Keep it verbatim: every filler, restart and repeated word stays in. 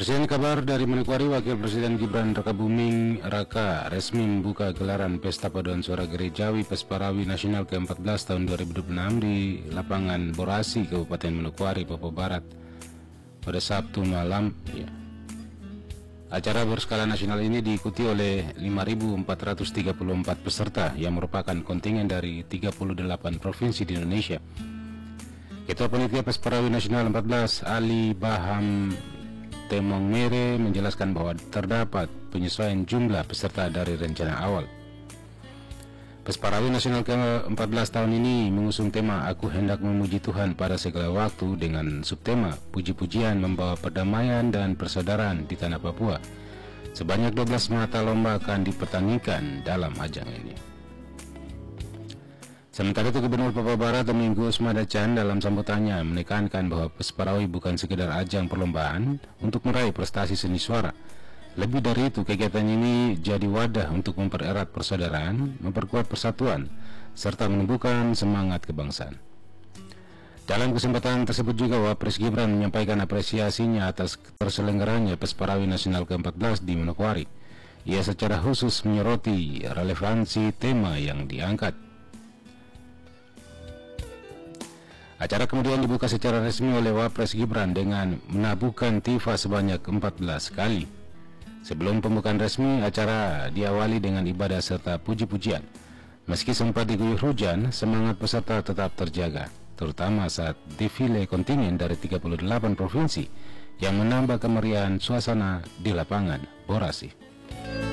Presiden kabar dari Manokwari, Wakil Presiden Gibran Rakabuming Raka resmi membuka gelaran Pesta Paduan Suara Gerejawi Pesparawi Nasional ke empat belas tahun dua ribu dua puluh enam di lapangan Borasi, Kabupaten Manokwari, Papua Barat pada Sabtu malam. Ya. Acara berskala nasional ini diikuti oleh lima ribu empat ratus tiga puluh empat peserta yang merupakan kontingen dari tiga puluh delapan provinsi di Indonesia. Ketua Panitia Pesparawi Nasional empat belas, Ali Baham Temong Mere, menjelaskan bahwa terdapat penyesuaian jumlah peserta dari rencana awal. Pesparawi Nasional ke empat belas tahun ini mengusung tema Aku Hendak Memuji Tuhan pada Segala Waktu dengan subtema Puji-pujian Membawa Perdamaian dan Persaudaraan di Tanah Papua. Sebanyak dua belas mata lomba akan dipertandingkan dalam ajang ini. Sementara itu, Gubernur Papua Barat Domingo Usmadacan dalam sambutannya menekankan bahwa Pesparawi bukan sekedar ajang perlombaan untuk meraih prestasi seni suara. Lebih dari itu, kegiatan ini jadi wadah untuk mempererat persaudaraan, memperkuat persatuan, serta menumbuhkan semangat kebangsaan. Dalam kesempatan tersebut juga, Wapres Gibran menyampaikan apresiasinya atas terselenggaranya Pesparawi Nasional ke empat belas di Manokwari. Ia secara khusus menyoroti relevansi tema yang diangkat. Acara kemudian dibuka secara resmi oleh Wapres Gibran dengan menabuhkan tifa sebanyak empat belas kali. Sebelum pembukaan resmi, acara diawali dengan ibadah serta puji-pujian. Meski sempat diguyur hujan, semangat peserta tetap terjaga, terutama saat defile kontingen dari tiga puluh delapan provinsi yang menambah kemeriahan suasana di lapangan Borasi.